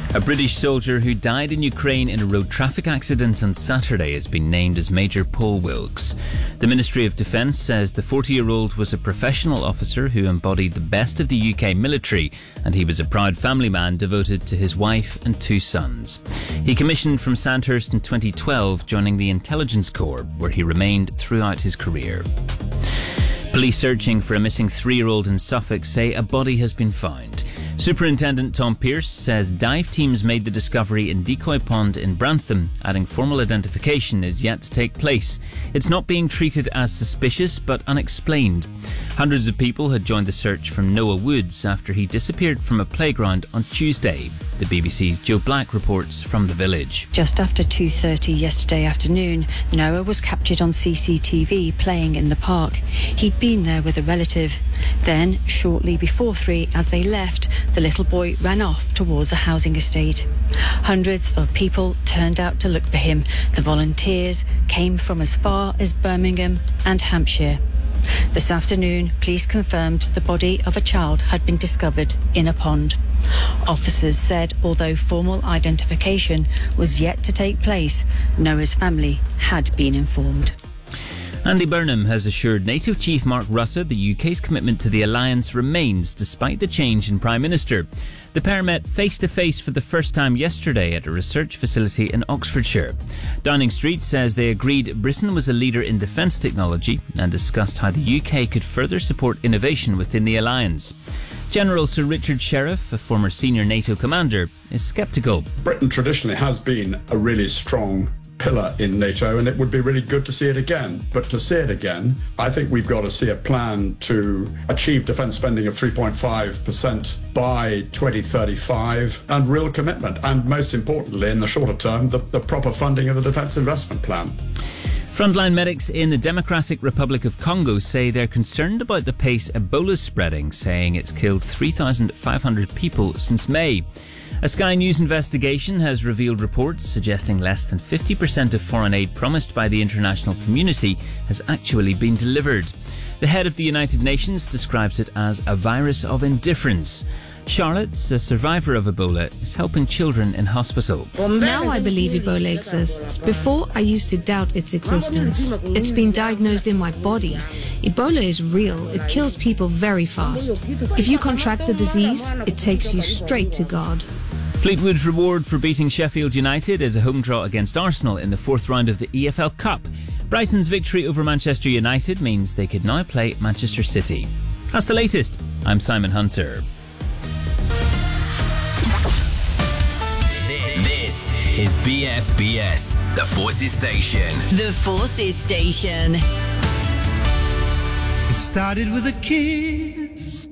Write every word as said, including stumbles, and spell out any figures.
A British soldier who died in Ukraine in a road traffic accident on Saturday has been named as Major Paul Wilkes. The Ministry of Defence says the forty-year-old was a professional officer who embodied the best of the U K military, and he was a proud family man devoted to his wife and two sons. He commissioned from Sandhurst in twenty twelve, joining the Intelligence Corps, where he remained throughout his career. Police searching for a missing three-year-old in Suffolk say a body has been found. Superintendent Tom Pearce says dive teams made the discovery in Decoy Pond in Brantham, adding formal identification is yet to take place. It's not being treated as suspicious but unexplained. Hundreds of people had joined the search from Noah Woods after he disappeared from a playground on Tuesday. The B B C's Joe Black reports from the village. Just after two thirty yesterday afternoon, Noah was captured on C C T V playing in the park. He'd been there with a relative. Then, shortly before three, as they left, the little boy ran off towards a housing estate. Hundreds of people turned out to look for him. The volunteers came from as far as Birmingham and Hampshire. This afternoon, police confirmed the body of a child had been discovered in a pond. Officers said although formal identification was yet to take place, Noah's family had been informed. Andy Burnham has assured NATO Chief Mark Rutte the U K's commitment to the alliance remains despite the change in Prime Minister. The pair met face-to-face for the first time yesterday at a research facility in Oxfordshire. Downing Street says they agreed Britain was a leader in defence technology and discussed how the U K could further support innovation within the alliance. General Sir Richard Sheriff, a former senior NATO commander, is sceptical. Britain traditionally has been a really strong pillar in NATO, and it would be really good to see it again. But to see it again, I think we've got to see a plan to achieve defence spending of three point five percent by twenty thirty-five and real commitment. And most importantly, in the shorter term, the, the proper funding of the Defence Investment Plan. Frontline medics in the Democratic Republic of Congo say they're concerned about the pace Ebola's spreading, saying it's killed three thousand five hundred people since May. A Sky News investigation has revealed reports suggesting less than fifty percent of foreign aid promised by the international community has actually been delivered. The head of the United Nations describes it as a virus of indifference. Charlotte, a survivor of Ebola, is helping children in hospital. Now I believe Ebola exists. Before, I used to doubt its existence. It's been diagnosed in my body. Ebola is real. It kills people very fast. If you contract the disease, it takes you straight to God. Fleetwood's reward for beating Sheffield United is a home draw against Arsenal in the fourth round of the E F L Cup. Brighton's victory over Manchester United means they could now play Manchester City. That's the latest. I'm Simon Hunter. This is B F B S, the Forces Station. The Forces Station. It started with a kiss.